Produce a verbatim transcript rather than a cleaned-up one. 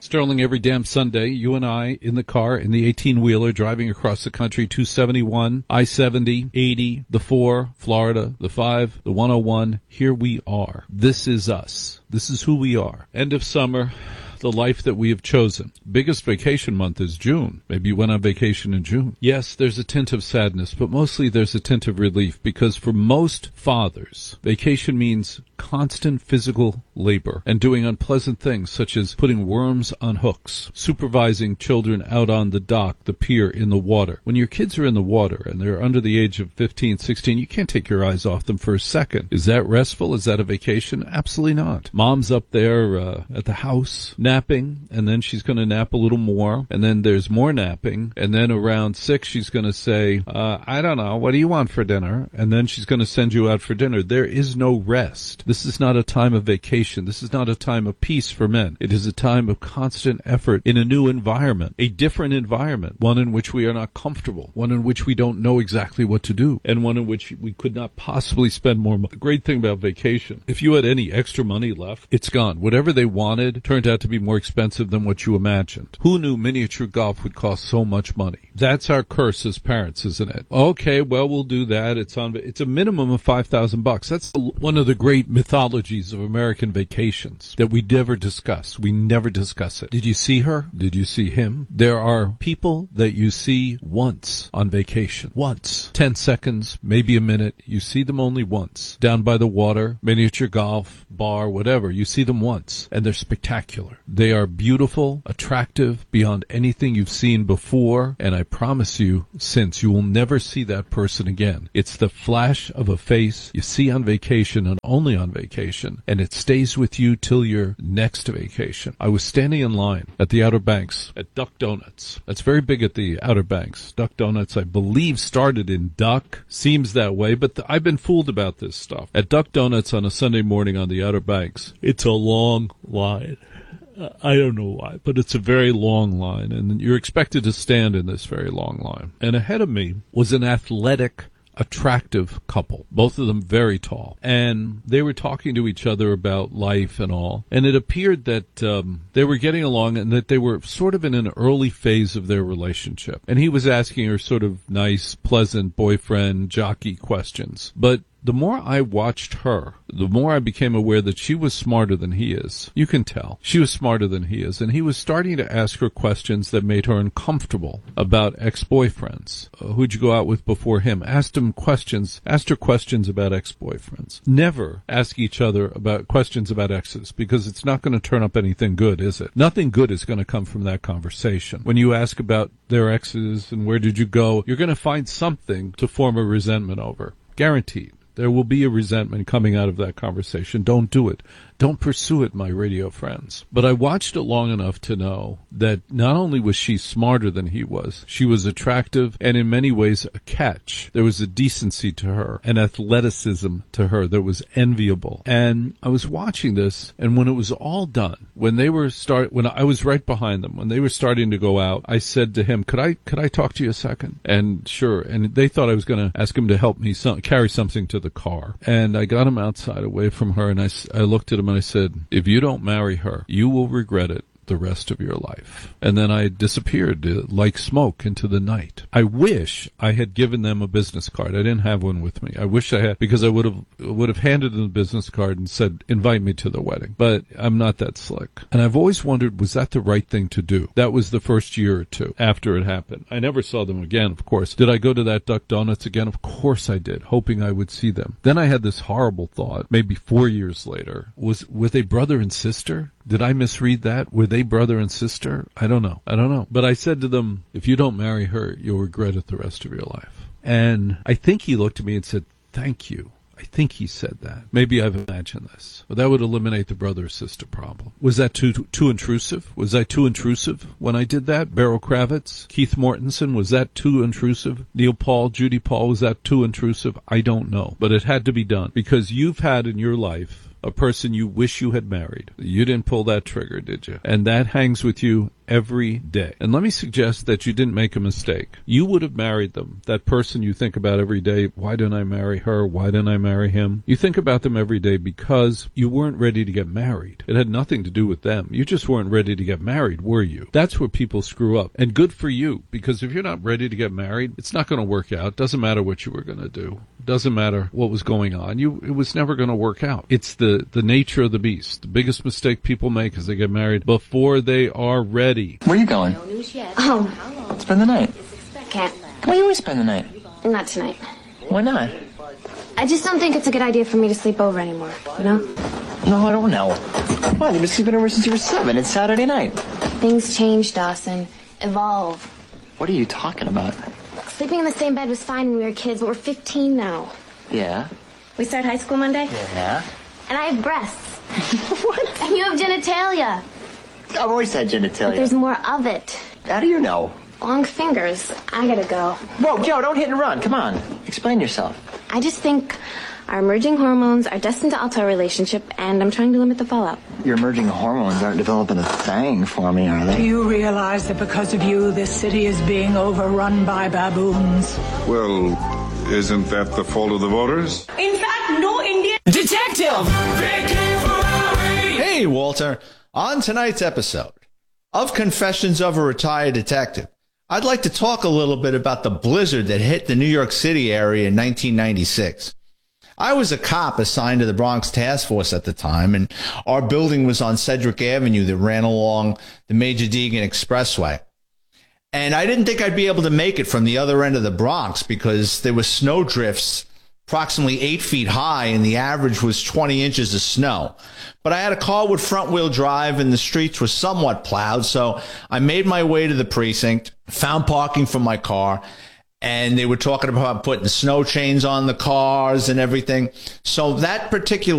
Sterling, every damn Sunday, you and I in the car, in the eighteen-wheeler, driving across the country, two seventy-one, I seventy, eighty, the four, Florida, the five, the one oh one. Here we are. This is us. This is who we are. End of summer. The life that we have chosen. Biggest vacation month is June. Maybe you went on vacation in June. Yes, there's a tint of sadness, but mostly there's a tint of relief, because for most fathers, vacation means constant physical labor and doing unpleasant things such as putting worms on hooks, supervising children out on the dock, the pier, in the water. When your kids are in the water and they're under the age of fifteen, sixteen, you can't take your eyes off them for a second. Is that restful? Is that a vacation? Absolutely not. Mom's up there uh, at the house napping, and then she's going to nap a little more, and then there's more napping, and then around six she's going to say, uh, I don't know, what do you want for dinner? And then she's going to send you out for dinner. There is no rest. This is not a time of vacation. This is not a time of peace for men. It is a time of constant effort in a new environment, a different environment, one in which we are not comfortable, one in which we don't know exactly what to do, and one in which we could not possibly spend more money. The great thing about vacation, if you had any extra money left, it's gone. Whatever they wanted turned out to be more expensive than what you imagined. Who knew miniature golf would cost so much money? That's our curse as parents, isn't it? Okay, well, we'll do that. It's on. It's a minimum of five thousand bucks. That's one of the great mythologies of American vacations that we never discuss. We never discuss it. Did you see her? Did you see him? There are people that you see once on vacation. Once. Ten seconds, maybe a minute. You see them only once. Down by the water, miniature golf, bar, whatever. You see them once, and they're spectacular. They are beautiful, attractive, beyond anything you've seen before, and I promise you, since you will never see that person again. It's the flash of a face you see on vacation and only on vacation, and it stays with you till your next vacation. I was standing in line at the Outer Banks at Duck Donuts. That's very big at the Outer Banks. Duck Donuts, I believe, started in Duck. Seems that way, but th- I've been fooled about this stuff. At Duck Donuts on a Sunday morning on the Outer Banks, it's a long line. I don't know why, but it's a very long line, and you're expected to stand in this very long line. And ahead of me was an athletic, attractive couple, both of them very tall, and they were talking to each other about life and all, and it appeared that um, they were getting along and that they were sort of in an early phase of their relationship. And he was asking her sort of nice, pleasant boyfriend, jockey questions, but the more I watched her, the more I became aware that she was smarter than he is. You can tell. She was smarter than he is. And he was starting to ask her questions that made her uncomfortable about ex-boyfriends. Uh, who'd you go out with before him? Asked him questions, asked her questions about ex-boyfriends. Never ask each other about questions about exes, because it's not going to turn up anything good, is it? Nothing good is going to come from that conversation. When you ask about their exes and where did you go, you're going to find something to form a resentment over. Guaranteed. There will be a resentment coming out of that conversation. Don't do it. Don't pursue it, my radio friends. But I watched it long enough to know that not only was she smarter than he was, she was attractive and in many ways a catch. There was a decency to her, an athleticism to her that was enviable. And I was watching this, and when it was all done, when they were start, when I was right behind them, when they were starting to go out, I said to him, "Could I, could I talk to you a second?" And sure. And they thought I was going to ask him to help me some, carry something to the car. And I got him outside, away from her, and I, I looked at him and I said, "If you don't marry her, you will regret it the rest of your life." And then I disappeared uh, like smoke into the night. I wish I had given them a business card. I didn't have one with me. I wish I had, because I would have would have handed them the business card and said, "Invite me to the wedding." But I'm not that slick. And I've always wondered, was that the right thing to do? That was the first year or two after it happened. I never saw them again, of course. Did I go to that Duck Donuts again? Of course I did, hoping I would see them. Then I had this horrible thought, maybe four years later. Was, were they brother and sister? Did I misread that? Were they brother and sister? I don't know. I don't know. But I said to them, if you don't marry her, you'll regret it the rest of your life. And I think he looked at me and said, "Thank you." I think he said that. Maybe I've imagined this. But that would eliminate the brother-sister problem. Was that too too intrusive? Was I too intrusive when I did that? Beryl Kravitz, Keith Mortensen, was that too intrusive? Neil Paul, Judy Paul, was that too intrusive? I don't know. But it had to be done. Because you've had in your life a person you wish you had married. You didn't pull that trigger, did you? And that hangs with you every day. And let me suggest that you didn't make a mistake. You would have married them. That person you think about every day, why didn't I marry her? Why didn't I marry him? You think about them every day because you weren't ready to get married. It had nothing to do with them. You just weren't ready to get married, were you? That's where people screw up. And good for you, because if you're not ready to get married, it's not going to work out. Doesn't matter what you were going to do. Doesn't matter what was going on. You, it was never going to work out. It's the, the nature of the beast. The biggest mistake people make is they get married before they are ready. Where are you going? Oh. Spend the night. Can't. Why you always spend the night? Not tonight. Why not? I just don't think it's a good idea for me to sleep over anymore, you know? No, I don't know. Why? You've been sleeping over since you were seven. It's Saturday night. Things change, Dawson. Evolve. What are you talking about? Sleeping in the same bed was fine when we were kids, but we're fifteen now. Yeah. We start high school Monday? Yeah. And I have breasts. What? And you have genitalia. I've always had But genitalia. there's more of it. How do you know? Long fingers. I gotta go. Whoa, Joe, don't hit and run. Come on. Explain yourself. I just think our emerging hormones are destined to alter our relationship, and I'm trying to limit the fallout. Your emerging hormones aren't developing a thing for me, are Do they? you realize that because of you, this city is being overrun by baboons? Well, isn't that the fault of the voters? In fact, no Indian Detective! Hey, Walter. On tonight's episode of Confessions of a Retired Detective, I'd like to talk a little bit about the blizzard that hit the New York City area in nineteen ninety-six. I was a cop assigned to the Bronx Task Force at the time, and our building was on Sedgwick Avenue that ran along the Major Deegan Expressway. And I didn't think I'd be able to make it from the other end of the Bronx because there were snow drifts approximately eight feet high, and the average was twenty inches of snow. But I had a car with front-wheel drive, and the streets were somewhat plowed, so I made my way to the precinct, found parking for my car, and they were talking about putting snow chains on the cars and everything. So that particular